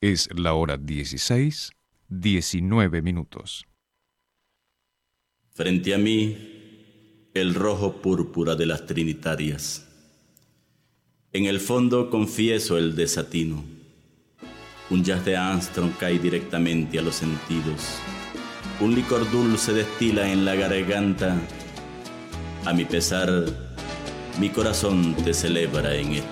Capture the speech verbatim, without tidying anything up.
Es la hora dieciséis, diecinueve minutos. Frente a mí, el rojo púrpura de las trinitarias. En el fondo confieso el desatino. Un jazz de Armstrong cae directamente a los sentidos. Un licor dulce destila en la garganta. A mi pesar, mi corazón te celebra en esta